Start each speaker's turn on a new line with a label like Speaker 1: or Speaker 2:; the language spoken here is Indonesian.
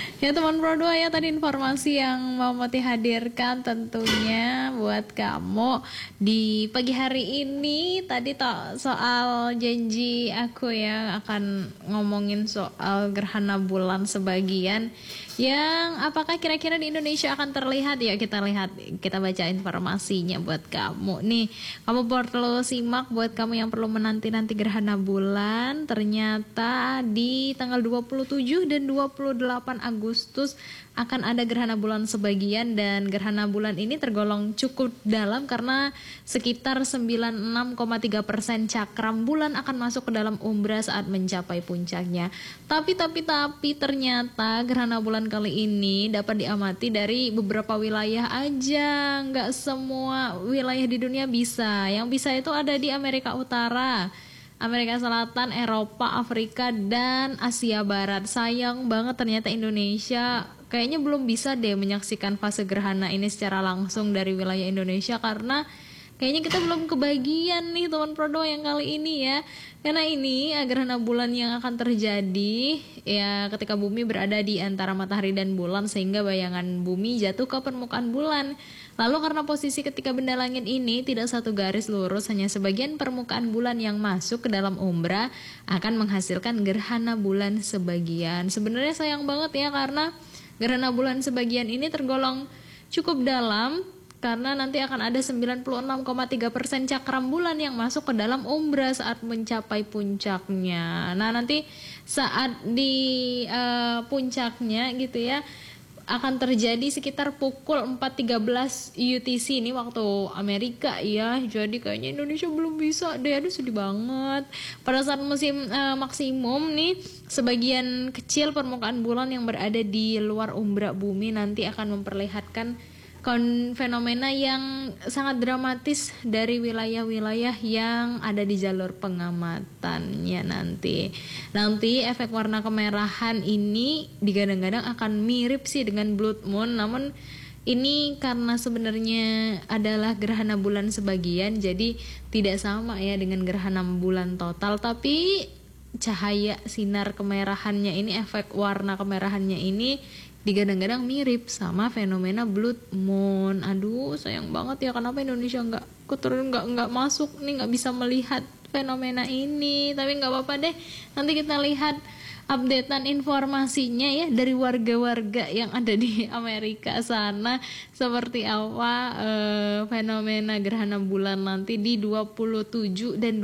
Speaker 1: Ya teman Pro 2 ya, tadi informasi yang mau Moti hadirkan tentunya buat kamu di pagi hari ini. Tadi soal janji aku yang akan ngomongin soal gerhana bulan sebagian yang apakah kira-kira di Indonesia akan terlihat. Ya kita lihat, kita baca informasinya buat kamu nih. Kamu perlu simak buat kamu yang perlu menanti-nanti gerhana bulan. Ternyata di tanggal 27 dan 28 Agustus akan ada gerhana bulan sebagian, dan gerhana bulan ini tergolong cukup dalam karena sekitar 96,3% cakram bulan akan masuk ke dalam umbra saat mencapai puncaknya. Tapi ternyata gerhana bulan kali ini dapat diamati dari beberapa wilayah aja, nggak semua wilayah di dunia bisa. Yang bisa itu ada di Amerika Utara, Amerika Selatan, Eropa, Afrika, dan Asia Barat. Sayang banget ternyata Indonesia kayaknya belum bisa deh menyaksikan fase gerhana ini secara langsung dari wilayah Indonesia, karena kayaknya kita belum kebagian nih teman Prodo yang kali ini ya. Karena ini gerhana bulan yang akan terjadi ya ketika bumi berada di antara matahari dan bulan, sehingga bayangan bumi jatuh ke permukaan bulan. Lalu karena posisi ketika benda langit ini tidak satu garis lurus, hanya sebagian permukaan bulan yang masuk ke dalam umbra, akan menghasilkan gerhana bulan sebagian. Sebenarnya sayang banget ya, karena gerhana bulan sebagian ini tergolong cukup dalam, karena nanti akan ada 96,3% cakram bulan yang masuk ke dalam umbra saat mencapai puncaknya. Nah nanti saat di puncaknya gitu ya, akan terjadi sekitar pukul 4.13 UTC, ini waktu Amerika ya. Jadi kayaknya Indonesia belum bisa deh, aduh sedih banget. Pada saat musim maksimum nih, sebagian kecil permukaan bulan yang berada di luar umbra bumi nanti akan memperlihatkan fenomena yang sangat dramatis dari wilayah-wilayah yang ada di jalur pengamatannya nanti. Nanti efek warna kemerahan ini digadang-gadang akan mirip sih dengan blood moon, namun ini karena sebenarnya adalah gerhana bulan sebagian, jadi tidak sama ya dengan gerhana bulan total, tapi cahaya sinar kemerahannya ini, efek warna kemerahannya ini digadang-gadang mirip sama fenomena blood moon. Aduh sayang banget ya, kenapa Indonesia nggak masuk nih, nggak bisa melihat fenomena ini. Tapi nggak apa-apa deh, nanti kita lihat updatean informasinya ya dari warga-warga yang ada di Amerika sana, seperti apa fenomena gerhana bulan nanti di 27 dan